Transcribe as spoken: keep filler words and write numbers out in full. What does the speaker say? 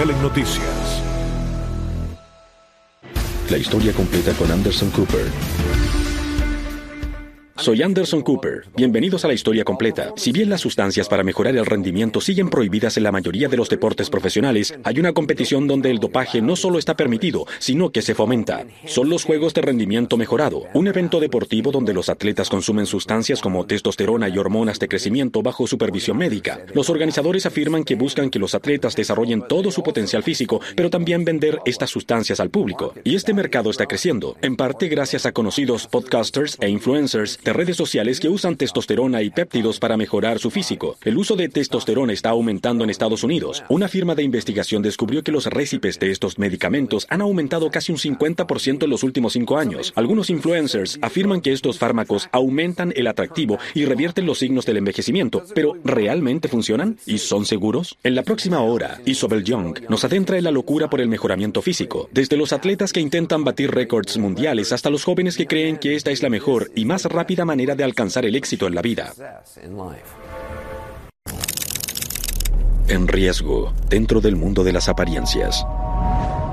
especial en noticias. La historia completa con Anderson Cooper. Soy Anderson Cooper. Bienvenidos a la historia completa. Si bien las sustancias para mejorar el rendimiento siguen prohibidas en la mayoría de los deportes profesionales, hay una competición donde el dopaje no solo está permitido, sino que se fomenta. Son los Juegos de Rendimiento Mejorado, un evento deportivo donde los atletas consumen sustancias como testosterona y hormonas de crecimiento bajo supervisión médica. Los organizadores afirman que buscan que los atletas desarrollen todo su potencial físico, pero también vender estas sustancias al público. Y este mercado está creciendo, en parte gracias a conocidos podcasters e influencers de redes sociales que usan testosterona y péptidos para mejorar su físico. El uso de testosterona está aumentando en Estados Unidos. Una firma de investigación descubrió que los récipes de estos medicamentos han aumentado casi un cincuenta por ciento en los últimos cinco años. Algunos influencers afirman que estos fármacos aumentan el atractivo y revierten los signos del envejecimiento. ¿Pero realmente funcionan? ¿Y son seguros? En la próxima hora, Isobel Young nos adentra en la locura por el mejoramiento físico. Desde los atletas que intentan batir récords mundiales hasta los jóvenes que creen que esta es la mejor y más rápida manera de alcanzar el éxito en la vida. En riesgo, dentro del mundo de las apariencias.